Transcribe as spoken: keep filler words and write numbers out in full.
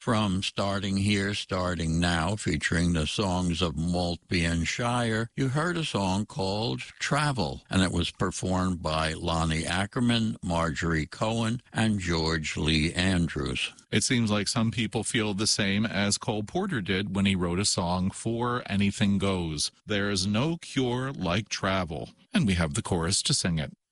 From Starting Here, Starting Now, featuring the songs of Maltby and Shire, you heard a song called Travel, and it was performed by Lonnie Ackerman, Marjorie Cohen, and George Lee Andrews. It seems like some people feel the same as Cole Porter did when he wrote a song for Anything Goes. There's no cure like travel. And we have the chorus to sing it.